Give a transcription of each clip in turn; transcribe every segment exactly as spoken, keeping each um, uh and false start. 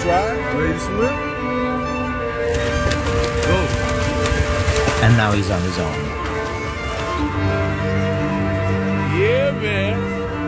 try? Ready to swim? Go. And now he's on his own. Yeah, man.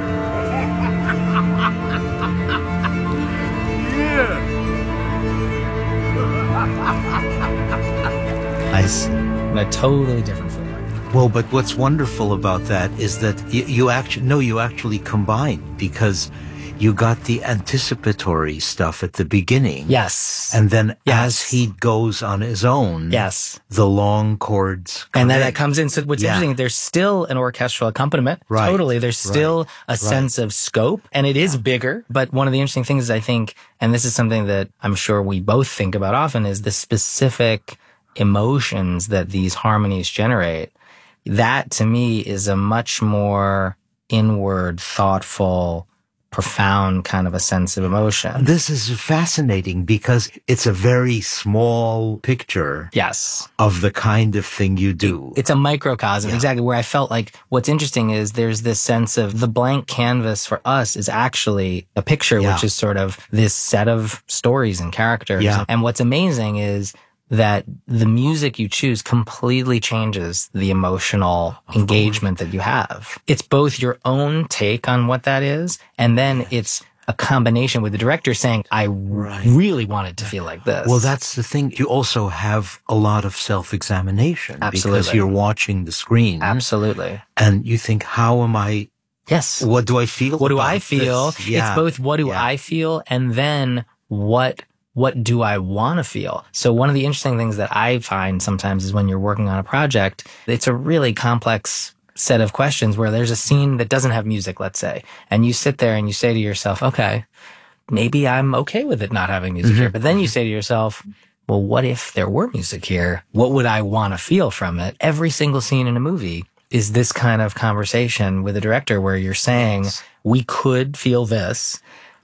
Yeah. I see. A totally different feeling. Well, but what's wonderful about that is that you, you actually, no, you actually combine, because you got the anticipatory stuff at the beginning. Yes. And then yes. as he goes on his own, yes, the long chords come And then in. that comes in. So what's yeah. interesting, there's still an orchestral accompaniment. Right. Totally. There's still right. a sense right. of scope, and it is yeah. bigger. But one of the interesting things, I think, and this is something that I'm sure we both think about often, is the specific emotions that these harmonies generate. That, to me, is a much more inward, thoughtful, profound kind of a sense of emotion. This is fascinating because it's a very small picture. Yes. Of the kind of thing you do. It's a microcosm, yeah. exactly, where I felt like what's interesting is there's this sense of the blank canvas for us is actually a picture, yeah. which is sort of this set of stories and characters. Yeah. And what's amazing is that the music you choose completely changes the emotional engagement that you have. It's both your own take on what that is, and then it's a combination with the director saying, I right. really want it to feel like this. Well, that's the thing. You also have a lot of self-examination. Absolutely. Because you're watching the screen. Absolutely. And you think, how am I? Yes. What do I feel? What do I feel? Yeah. It's both what do yeah. I feel, and then what What do I want to feel? So one of the interesting things that I find sometimes is when you're working on a project, it's a really complex set of questions where there's a scene that doesn't have music, let's say, and you sit there and you say to yourself, okay, maybe I'm okay with it not having music mm-hmm. here. But then you say to yourself, well, what if there were music here? What would I want to feel from it? Every single scene in a movie is this kind of conversation with a director where you're saying, yes. we could feel this,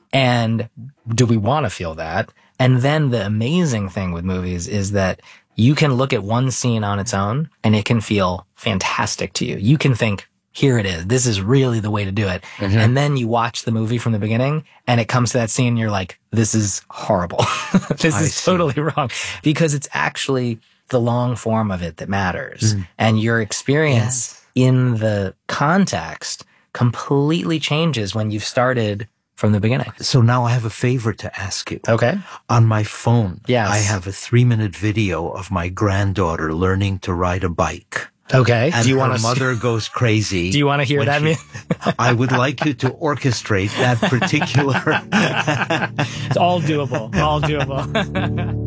and do we want to feel that? And then the amazing thing with movies is that you can look at one scene on its own and it can feel fantastic to you. You can think, here it is. This is really the way to do it. Mm-hmm. And then you watch the movie from the beginning and it comes to that scene and you're like, this is horrible. this I is see. totally wrong. Because it's actually the long form of it that matters. Mm. And your experience yes. in the context completely changes when you've started from the beginning. So now I have a favor to ask you. Okay. On my phone, yes. I have a three-minute video of my granddaughter learning to ride a bike. Okay. And do you her want to mother goes crazy. Do you want to hear that? She, I would like you to orchestrate that particular. It's all doable. All doable.